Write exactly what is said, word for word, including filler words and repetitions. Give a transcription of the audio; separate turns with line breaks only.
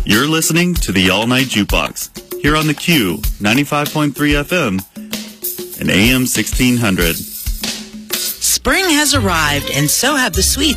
You're listening to the All Night Jukebox here on the Q ninety-five point three F M and A M sixteen hundred.
Spring has arrived, and so have the sweets